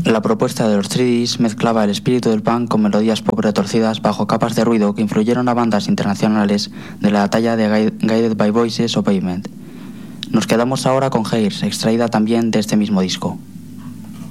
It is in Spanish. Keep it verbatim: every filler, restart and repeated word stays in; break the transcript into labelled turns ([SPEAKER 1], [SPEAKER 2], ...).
[SPEAKER 1] La propuesta de los tres Ds mezclaba el espíritu del punk con melodías pop retorcidas bajo capas de ruido que influyeron a bandas internacionales de la talla de Guided by Voices o Pavement. Nos quedamos ahora con Hairs, extraída también de este mismo disco.